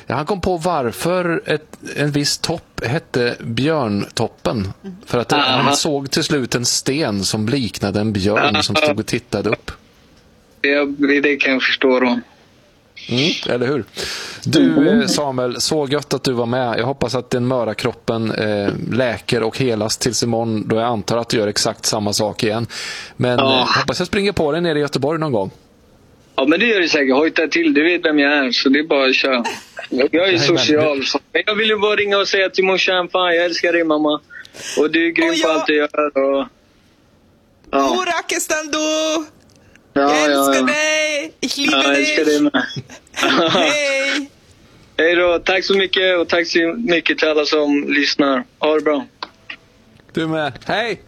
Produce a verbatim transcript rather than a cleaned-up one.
Ja, han kom på varför ett, en viss topp hette Björntoppen. För att Aha. han såg till slut en sten som liknade en björn som stod och tittade upp. Ja, det kan jag förstå då. Mm, eller hur? Du Samuel, så gött att du var med. Jag hoppas att den möra kroppen eh, läker och helas tills imorgon, då jag antar att du gör exakt samma sak igen. Men Ja. eh, hoppas jag springer på dig nere i Göteborg någon gång. Ja, men det gör det säkert. Hojta till, du vet vem jag är, så det är bara att köra. Jag är ju social. Så. Men jag vill ju bara ringa och säga till morsan, fan jag älskar dig mamma. Och du är grym Och på jag- allt du gör. Och... Ja. Orakestan du! Ja, Jag älskar ja, ja. dig! Ich liebe Ja, jag älskar dig dig! med. Hej! Hej då, tack så mycket och tack så mycket till alla som lyssnar. Ha det bra. Du med. Hej!